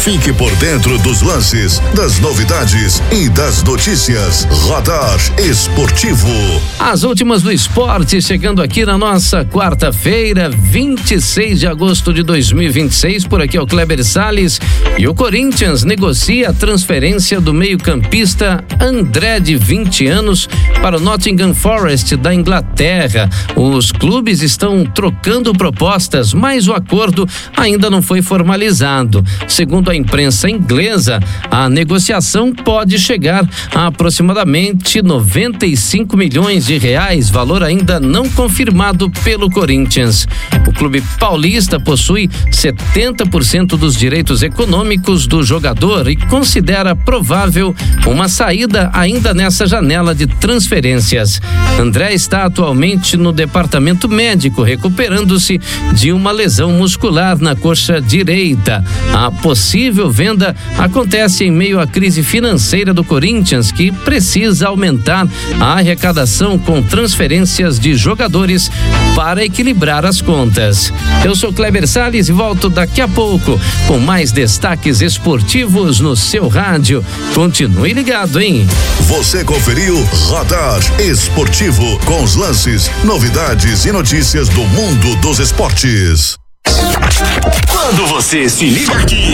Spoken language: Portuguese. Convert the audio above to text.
Fique por dentro dos lances, das novidades e das notícias. Radar Esportivo. As últimas do esporte chegando aqui na nossa quarta-feira, 26 de agosto de 2026. Por aqui é o Kleber Salles e o Corinthians negocia a transferência do meio-campista André, de 20 anos, para o Nottingham Forest da Inglaterra. Os clubes estão trocando propostas, mas o acordo ainda não foi formalizado. Segundo a imprensa inglesa, a negociação pode chegar a aproximadamente 95 milhões de reais, valor ainda não confirmado pelo Corinthians. O clube paulista possui 70% dos direitos econômicos do jogador e considera provável uma saída ainda nessa janela de transferências. André está atualmente no departamento médico, recuperando-se de uma lesão muscular na coxa direita. A possível venda acontece em meio à crise financeira do Corinthians, que precisa aumentar a arrecadação com transferências de jogadores para equilibrar as contas. Eu sou Kleber Salles e volto daqui a pouco com mais destaques esportivos no seu rádio. Continue ligado, hein? Você conferiu Radar Esportivo, com os lances, novidades e notícias do mundo dos esportes. Quando você se liga aqui,